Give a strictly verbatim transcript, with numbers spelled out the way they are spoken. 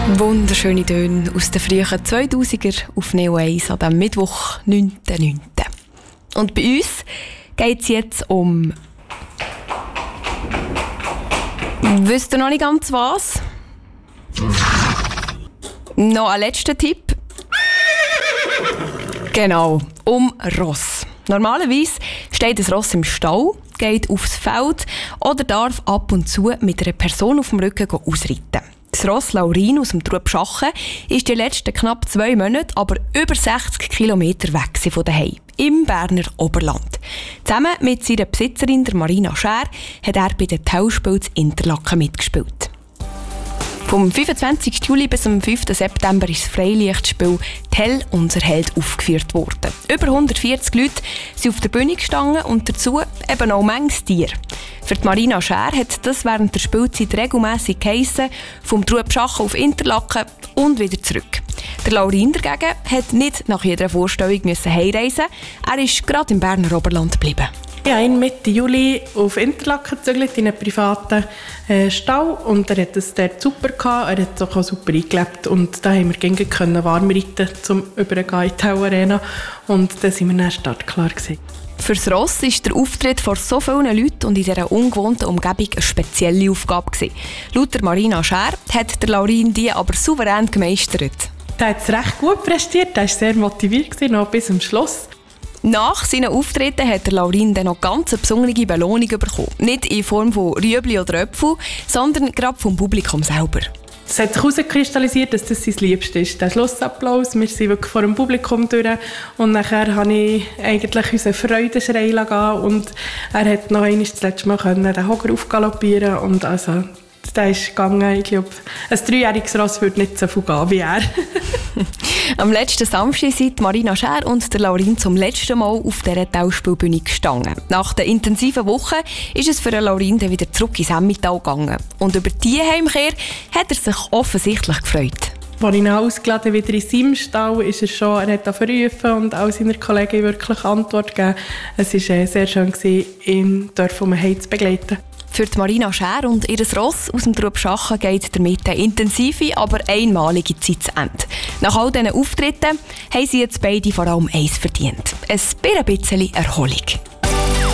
Wunderschöne Töne aus den frühen zweitausender auf Neo eins an diesem Mittwoch, neunten neunten Und bei uns geht es jetzt um... Wisst ihr noch nicht ganz was? Noch ein letzter Tipp. Genau, um Ross. Normalerweise steht ein Ross im Stall, geht aufs Feld oder darf ab und zu mit einer Person auf dem Rücken ausreiten. Das Ross Laurin aus dem Trubschachen ist die letzten knapp zwei Monate aber über sechzig Kilometer weg von daheim, im Berner Oberland. Zusammen mit seiner Besitzerin, der Marina Schär, hat er bei den Tauspielen in Interlaken mitgespielt. Vom fünfundzwanzigsten Juli bis zum fünften September ist das Freilichtspiel «Tell, unser Held» aufgeführt worden. Über hundertvierzig Leute sind auf der Bühne gestanden und dazu eben auch manches Tier. Für die Marina Schär hat das während der Spielzeit regelmässig geheissen, vom Trubschachen auf Interlaken und wieder zurück. Der Laurin dagegen hat nicht nach jeder Vorstellung heimreisen. Er ist gerade im Berner Oberland geblieben. Ich habe ihn Mitte Juli auf Interlaken gezügelt, in einen privaten äh, Stall. Und er hat es dort super gehabt, er hat es auch super eingelebt. Und da haben wir gerne warm reiten, zum Übergehen in die Tau-Arena. Und da waren wir dann startklar gewesen. Für das Ross war der Auftritt vor so vielen Leuten und in dieser ungewohnten Umgebung eine spezielle Aufgabe gewesen. Laut der Marina Schär hat der Laurin die aber souverän gemeistert. Er hat es recht gut prestiert, er war sehr motiviert, noch bis zum Schluss. Nach seinen Auftritten hat der Laurin dann noch ganz eine besondere Belohnung bekommen. Nicht in Form von Rüebli oder Äpfel, sondern gerade vom Publikum selber. Es hat sich herauskristallisiert, dass das sein Liebstes ist. Der Schlussapplaus, wir sind wirklich vor dem Publikum durch. Und nachher habe ich eigentlich unseren Freudenschrei gehen und er hat noch einmal das letzte Mal den Hocker aufgaloppieren und also der ist gegangen. Ich glaube, ein dreijähriges Ross würde nicht so viel gehen wie er. Am letzten Samstag sind Marina Schär und der Laurin zum letzten Mal auf dieser Tauspielbühne gestanden. Nach der intensiven Woche ist es für den Laurin dann wieder zurück ins Emmental gegangen. Und über diese Heimkehr hat er sich offensichtlich gefreut. Als ich ihn ausgeladen wieder in seinem Stall ist er schon, er hat verrufen und all seiner Kollegen wirklich Antwort gegeben. Es war sehr schön, ihn dort von mir zu begleiten. Für die Marina Schär und ihr Ross aus dem Trubschachen geht damit eine intensive, aber einmalige Zeit zu Ende. Nach all diesen Auftritten haben sie jetzt beide vor allem eins verdient: ein bisschen Erholung.